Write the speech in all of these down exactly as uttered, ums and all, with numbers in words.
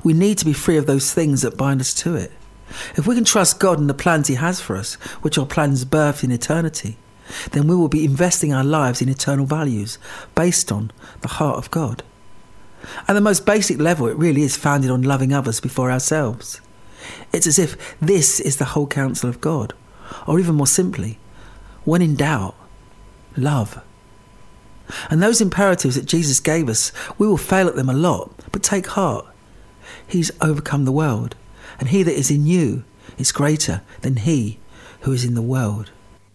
We need to be free of those things that bind us to it. If we can trust God and the plans he has for us, which are plans birthed in eternity, then we will be investing our lives in eternal values based on the heart of God. At the most basic level, it really is founded on loving others before ourselves. It's as if this is the whole counsel of God. Or even more simply, when in doubt, love. And those imperatives that Jesus gave us, we will fail at them a lot, but take heart. He's overcome the world, and he that is in you is greater than he who is in the world.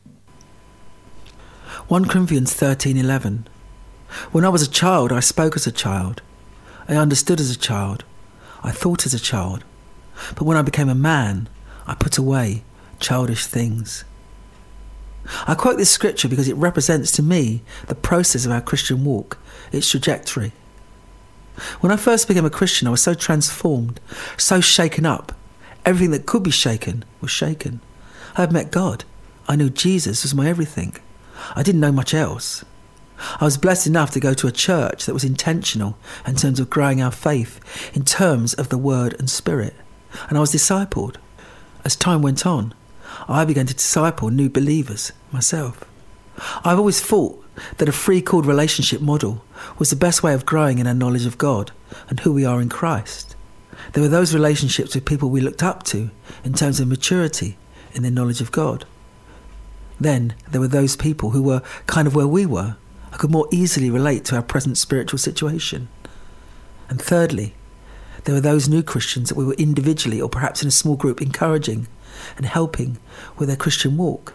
First Corinthians thirteen eleven. When I was a child, I spoke as a child. I understood as a child. I thought as a child. But when I became a man, I put away childish things. I quote this scripture because it represents to me the process of our Christian walk, its trajectory. When I first became a Christian, I was so transformed, so shaken up. Everything that could be shaken was shaken. I had met God. I knew Jesus was my everything. I didn't know much else. I was blessed enough to go to a church that was intentional in terms of growing our faith, in terms of the Word and Spirit. And I was discipled. As time went on, I began to disciple new believers myself. I've always thought that a free-called relationship model was the best way of growing in our knowledge of God and who we are in Christ. There were those relationships with people we looked up to in terms of maturity in their knowledge of God. Then there were those people who were kind of where we were, and could more easily relate to our present spiritual situation. And thirdly, there were those new Christians that we were individually or perhaps in a small group encouraging and helping with their Christian walk.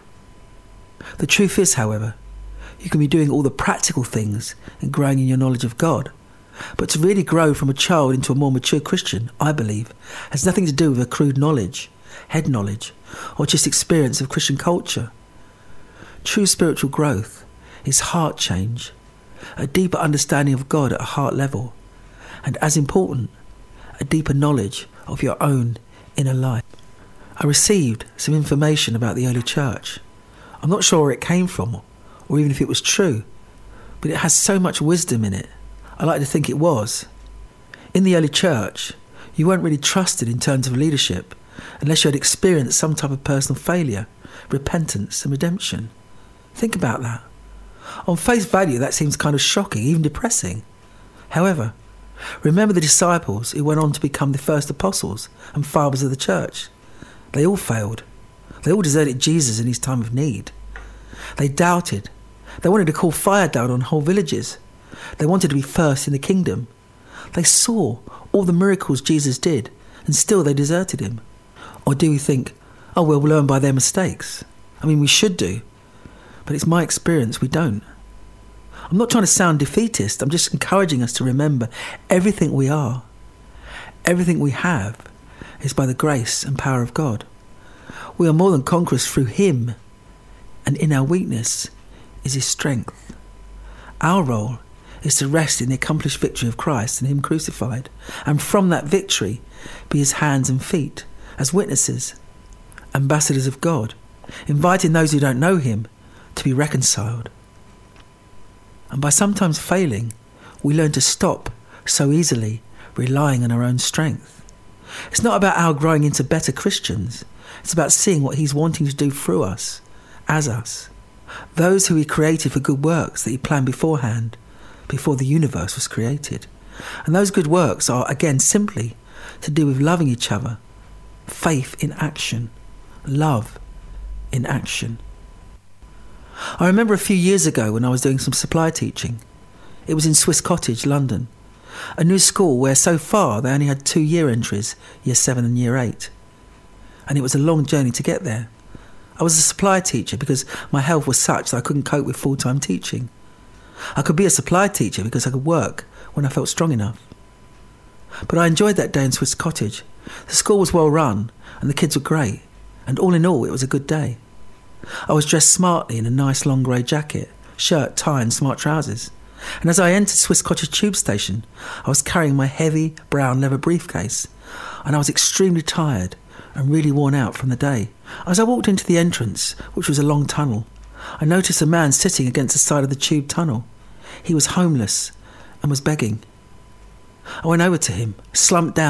The truth is, however, you can be doing all the practical things and growing in your knowledge of God, but to really grow from a child into a more mature Christian, I believe, has nothing to do with a crude knowledge, head knowledge, or just experience of Christian culture. True spiritual growth is heart change, a deeper understanding of God at a heart level, and as important, a deeper knowledge of your own inner life. I received some information about the early church. I'm not sure where it came from, or even if it was true, but it has so much wisdom in it. I like to think it was. In the early church, you weren't really trusted in terms of leadership unless you had experienced some type of personal failure, repentance and redemption. Think about that. On face value, that seems kind of shocking, even depressing. However, remember the disciples who went on to become the first apostles and fathers of the church. They all failed. They all deserted Jesus in his time of need. They doubted. They wanted to call fire down on whole villages. They wanted to be first in the kingdom. They saw all the miracles Jesus did, and still they deserted him. Or do we think, oh, well, we'll learn by their mistakes? I mean, we should do. But it's my experience we don't. I'm not trying to sound defeatist. I'm just encouraging us to remember everything we are, everything we have is by the grace and power of God. We are more than conquerors through him, and in our weakness is his strength. Our role is to rest in the accomplished victory of Christ and him crucified, and from that victory be his hands and feet as witnesses, ambassadors of God, inviting those who don't know him to be reconciled. And by sometimes failing, we learn to stop so easily relying on our own strength. It's not about our growing into better Christians. It's about seeing what he's wanting to do through us, as us. Those who he created for good works that he planned beforehand, before the universe was created. And those good works are, again, simply to do with loving each other, faith in action, love in action. I remember a few years ago when I was doing some supply teaching. It was in Swiss Cottage, London, a new school where so far they only had two year entries, year seven and year eight. And it was a long journey to get there. I was a supply teacher because my health was such that I couldn't cope with full-time teaching. I could be a supply teacher because I could work when I felt strong enough. But I enjoyed that day in Swiss Cottage. The school was well run and the kids were great. And all in all, it was a good day. I was dressed smartly in a nice long grey jacket, shirt, tie and smart trousers. And as I entered Swiss Cottage tube station, I was carrying my heavy brown leather briefcase, and I was extremely tired and really worn out from the day. As I walked into the entrance, which was a long tunnel, I noticed a man sitting against the side of the tube tunnel. He was homeless and was begging. I went over to him, slumped down